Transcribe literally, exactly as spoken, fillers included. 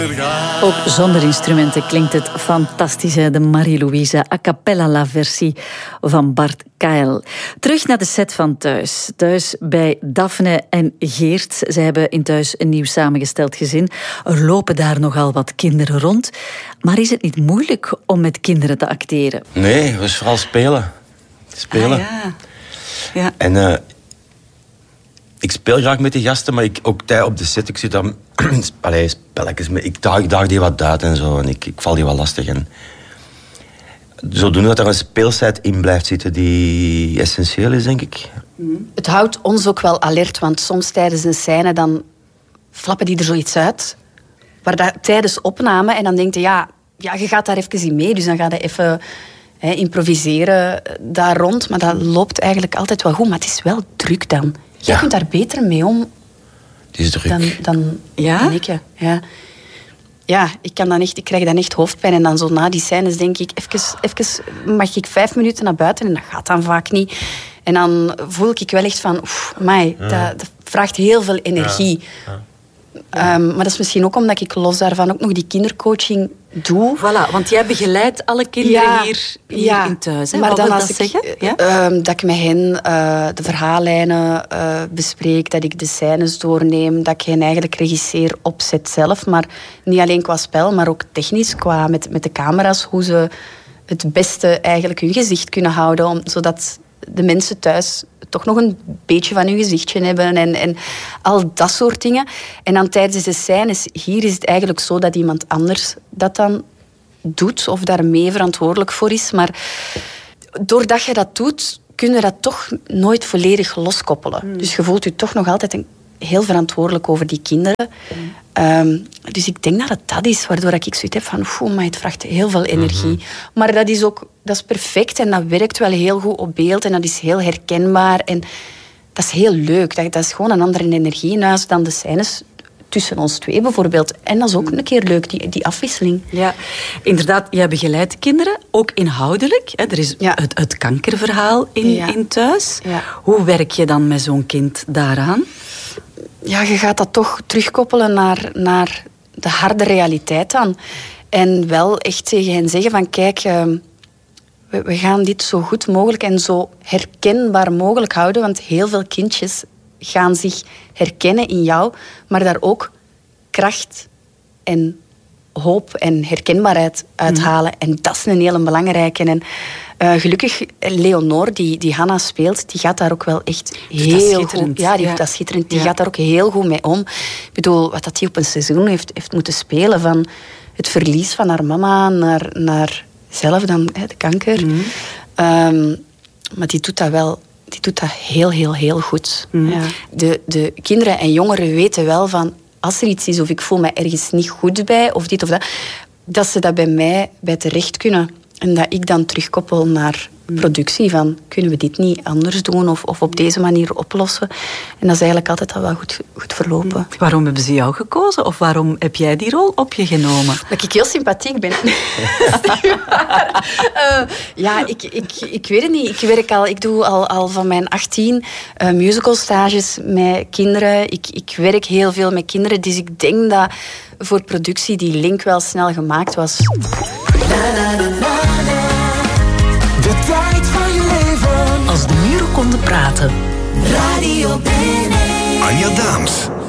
Ook zonder instrumenten klinkt het fantastisch, hè? De Marie-Louise a cappella versie van Bart Kael. Terug naar de set van Thuis. Thuis bij Daphne en Geert. Zij hebben in Thuis een nieuw samengesteld gezin. Er lopen daar nogal wat kinderen rond. Maar is het niet moeilijk om met kinderen te acteren? Nee, het is vooral spelen. Spelen. Ah, ja. Ja. En uh, ik speel graag met die gasten, maar ik, ook tijd op de set, ik zit dan... Allee, spelletjes, ik daag, daag die wat uit en zo. En ik, ik val die wat lastig. En zodoende dat er een speeltijd in blijft zitten die essentieel is, denk ik. Het houdt ons ook wel alert, want soms tijdens een scène dan flappen die er zoiets uit. Maar dat, tijdens opname, en dan denk je, ja, ja, je gaat daar even in mee, dus dan ga je even hè, improviseren daar rond. Maar dat loopt eigenlijk altijd wel goed, maar het is wel druk dan. Jij Ja. kunt daar beter mee om Het is druk. dan, dan, Ja? dan ik. Ja. Ja, ik, kan dan echt, ik krijg dan echt hoofdpijn. En dan zo na die scènes denk ik, even, even mag ik vijf minuten naar buiten? En dat gaat dan vaak niet. En dan voel ik wel echt van, oef, amai, ja. dat, dat vraagt heel veel energie. Ja. Ja. Um, maar dat is misschien ook omdat ik los daarvan ook nog die kindercoaching doe. Voilà, want jij begeleidt alle kinderen Ja, hier, hier ja. in Thuis. Hè? Maar Wat dan wil als dat ik, zeggen? Ja? uh, dat ik met hen uh, de verhaallijnen uh, bespreek, dat ik de scènes doorneem, dat ik hen eigenlijk regisseer op set zelf. Maar niet alleen qua spel, maar ook technisch, qua met, met de camera's, hoe ze het beste eigenlijk hun gezicht kunnen houden, om, zodat de mensen thuis toch nog een beetje van hun gezichtje hebben en, en al dat soort dingen. En dan tijdens de scènes, hier is het eigenlijk zo dat iemand anders dat dan doet of daar mee verantwoordelijk voor is. Maar doordat je dat doet, kun je dat toch nooit volledig loskoppelen. Mm. Dus je voelt je toch nog altijd een, heel verantwoordelijk over die kinderen. Mm. Um, dus ik denk dat het dat is, waardoor ik zoiets heb van, oeh, maar het vraagt heel veel energie. Mm-hmm. Maar dat is ook, dat is perfect en dat werkt wel heel goed op beeld en dat is heel herkenbaar en dat is heel leuk. Dat, dat is gewoon een andere energie in huis dan de scènes tussen ons twee bijvoorbeeld. En dat is ook een keer leuk, die, die afwisseling. Ja, inderdaad, jij begeleidt kinderen, ook inhoudelijk. Hè? Er is ja. het, het kankerverhaal in, ja. in Thuis. Ja. Hoe werk je dan met zo'n kind daaraan? Ja, je gaat dat toch terugkoppelen naar, naar de harde realiteit dan. En wel echt tegen hen zeggen van, kijk, uh, we, we gaan dit zo goed mogelijk en zo herkenbaar mogelijk houden, want heel veel kindjes gaan zich herkennen in jou, maar daar ook kracht en hoop en herkenbaarheid uithalen. Mm. En dat is een hele belangrijke. En uh, gelukkig, Leonor, die, die Hanna speelt, die gaat daar ook wel echt heel goed... Ja, die ja. doet dat schitterend. Die ja. gaat daar ook heel goed mee om. Ik bedoel, wat dat die op een seizoen heeft, heeft moeten spelen, van het verlies van haar mama naar, naar zelf dan hè, de kanker. Mm. Um, maar die doet dat wel... Die doet dat heel, heel, heel goed. Mm. Ja. De, de kinderen en jongeren weten wel van, als er iets is of ik voel me ergens niet goed bij, of dit of dat, dat ze dat bij mij bij terecht kunnen. En dat ik dan terugkoppel naar productie van, kunnen we dit niet anders doen of, of op deze manier oplossen? En dat is eigenlijk altijd al wel goed, goed verlopen. Waarom hebben ze jou gekozen? Of waarom heb jij die rol op je genomen? Dat ik heel sympathiek ben. uh, ja, ik, ik, ik weet het niet. Ik werk al, ik doe al, al van mijn achttien uh, musicalstages met kinderen. Ik, ik werk heel veel met kinderen. Dus ik denk dat voor productie die link wel snel gemaakt was. De tijd van je leven. Als de muren konden praten. Radio B N. Anja Daams.